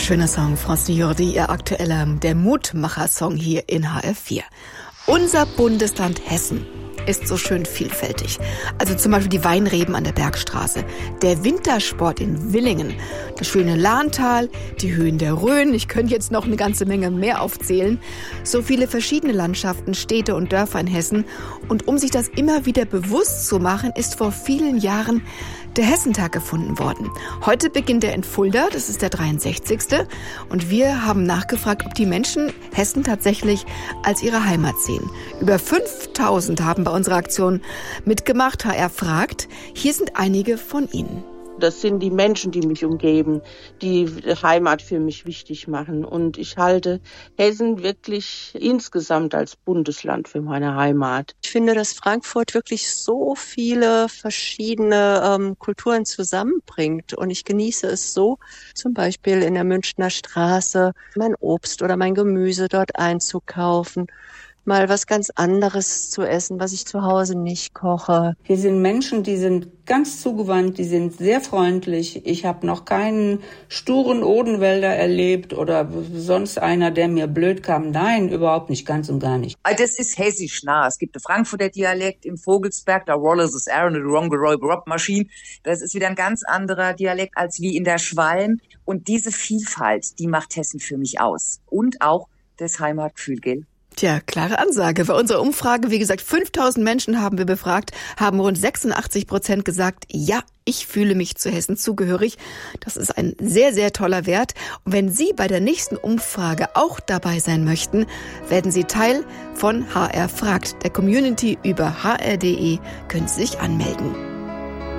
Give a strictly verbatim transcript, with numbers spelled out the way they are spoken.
Schöner Song, Franz Jordi, ihr aktueller, der Mutmacher-Song hier in H R vier. Unser Bundesland Hessen ist so schön vielfältig. Also zum Beispiel die Weinreben an der Bergstraße, der Wintersport in Willingen, das schöne Lahntal, die Höhen der Rhön. Ich könnte jetzt noch eine ganze Menge mehr aufzählen. So viele verschiedene Landschaften, Städte und Dörfer in Hessen. Und um sich das immer wieder bewusst zu machen, ist vor vielen Jahren der Hessentag gefunden worden. Heute beginnt er in Fulda, das ist der dreiundsechzigste Und wir haben nachgefragt, ob die Menschen Hessen tatsächlich als ihre Heimat sehen. Über fünftausend haben bei unserer Aktion mitgemacht. H R fragt. Hier sind einige von ihnen. Das sind die Menschen, die mich umgeben, die Heimat für mich wichtig machen. Und ich halte Hessen wirklich insgesamt als Bundesland für meine Heimat. Ich finde, dass Frankfurt wirklich so viele verschiedene ähm, Kulturen zusammenbringt. Und ich genieße es so, zum Beispiel in der Münchner Straße mein Obst oder mein Gemüse dort einzukaufen. Mal was ganz anderes zu essen, was ich zu Hause nicht koche. Hier sind Menschen, die sind ganz zugewandt, die sind sehr freundlich. Ich habe noch keinen sturen Odenwälder erlebt oder sonst einer, der mir blöd kam. Nein, überhaupt nicht, ganz und gar nicht. Das ist hessisch nah. Es gibt einen Frankfurter Dialekt im Vogelsberg, da Rollers ist Aaron, die Rongeroy-Maschine. Das ist wieder ein ganz anderer Dialekt als wie in der Schwalm. Und diese Vielfalt, die macht Hessen für mich aus. Und auch das Heimatgefühl, gell? Tja, klare Ansage. Bei unserer Umfrage, wie gesagt, fünftausend Menschen haben wir befragt, haben rund sechsundachtzig Prozent gesagt, ja, ich fühle mich zu Hessen zugehörig. Das ist ein sehr, sehr toller Wert. Und wenn Sie bei der nächsten Umfrage auch dabei sein möchten, werden Sie Teil von H R fragt, der Community über h r punkt d e, können Sie sich anmelden.